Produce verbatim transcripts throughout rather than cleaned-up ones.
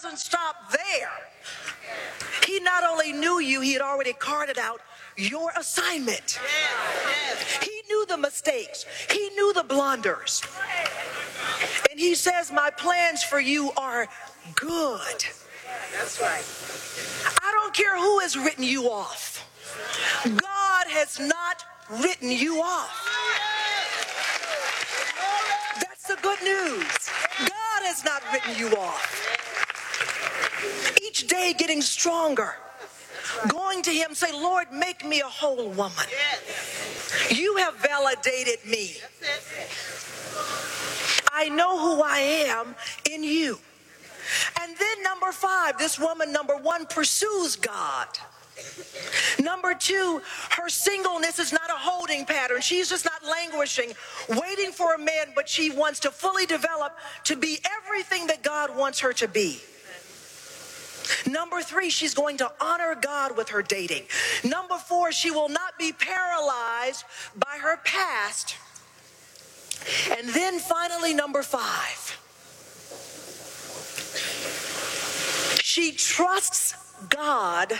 doesn't stop there. He not only knew you, he had already carted out your assignment. He knew the mistakes. He knew the blunders. And he says, my plans for you are good. That's right. I don't care who has written you off. God has not written you off. That's the good news. God has not written you off. Each day getting stronger. Going to him, say, Lord, make me a whole woman. You have validated me. I know who I am in you. And then number five, this woman, number one, pursues God. Number two, her singleness is not a holding pattern. She's just not languishing, waiting for a man, but she wants to fully develop to be everything that God wants her to be. Number three, she's going to honor God with her dating. Number four, she will not be paralyzed by her past. And then finally, number five, she trusts God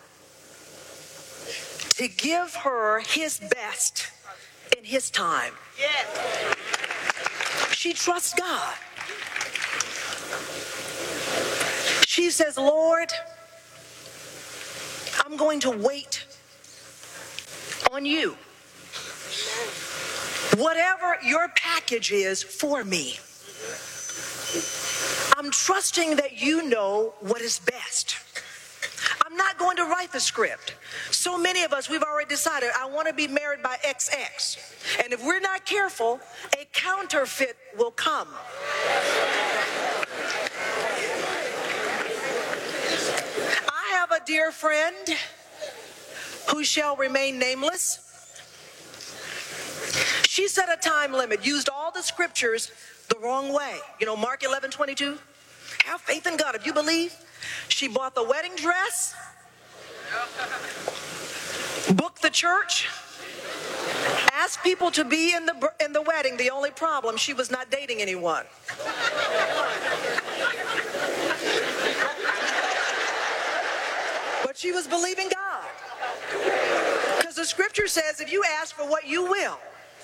to give her his best in his time. Yes. She trusts God. She says, Lord, I'm going to wait on you. Whatever your package is for me, I'm trusting that you know what is best. I'm not going to write the script. So many of us, we've already decided, I want to be married by X X. And if we're not careful, a counterfeit will come. I have a dear friend who shall remain nameless. She set a time limit, used all the scriptures the wrong way. You know, Mark eleven twenty-two, have faith in God if you believe. She bought the wedding dress, booked the church, asked people to be in the in the wedding. The only problem, she was not dating anyone. But she was believing God. Because the scripture says, if you ask for what you will,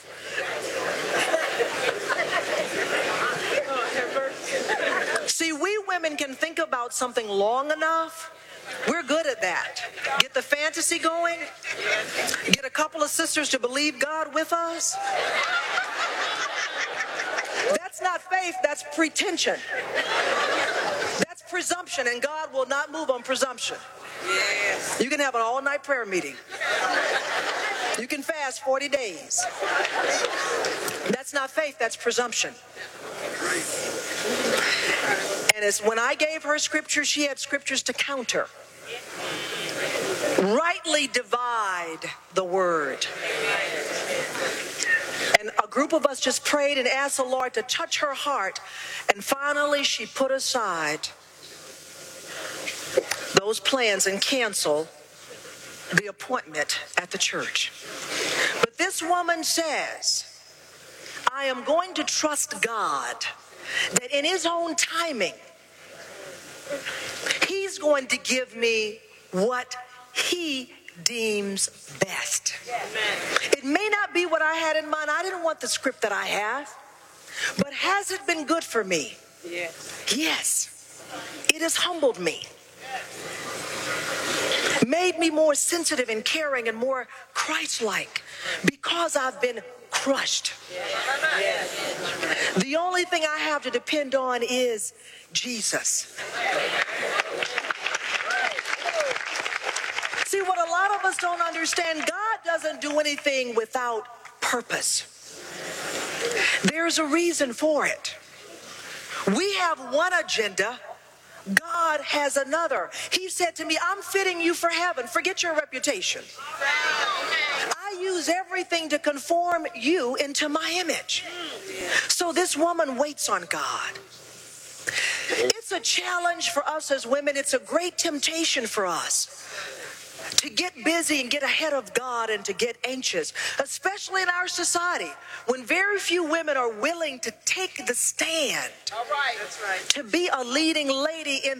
see, we women can think about something long enough. We're good at that. Get the fantasy going. Get a couple of sisters to believe God with us. That's not faith, that's pretension. That's presumption, and God will not move on presumption. You can have an all-night prayer meeting. You can fast forty days. That's not faith, that's presumption. And it's when I gave her scripture, she had scriptures to counter. Rightly divide the word. And a group of us just prayed and asked the Lord to touch her heart. And finally, she put aside those plans and canceled the appointment at the church. But this woman says, I am going to trust God that in his own timing, he's going to give me what he deems best. It may not be what I had in mind. I didn't want the script that I have. But has it been good for me? Yes. Yes. It has humbled me. Made me more sensitive and caring and more Christ-like because I've been crushed. The only thing I have to depend on is Jesus. See, what a lot of us don't understand, God doesn't do anything without purpose. There's a reason for it. We have one agenda. God has another. He said to me, I'm fitting you for heaven. Forget your reputation. I use everything to conform you into my image. So this woman waits on God. It's a challenge for us as women. It's a great temptation for us to get busy and get ahead of God and to get anxious, especially in our society when very few women are willing to take the stand. All right. That's right. To be a leading lady in